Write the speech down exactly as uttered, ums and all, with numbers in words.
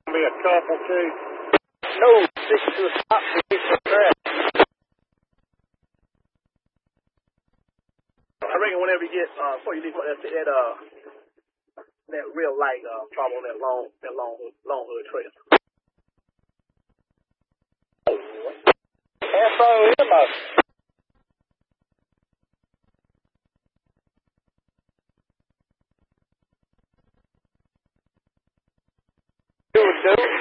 Be a couple too. No, stick to the spot for people to grab. I reckon whenever you get, uh, before you leave that, that, uh, that real light, uh, probably on that long, that long, long hood trail. S O M O. Do it, do it.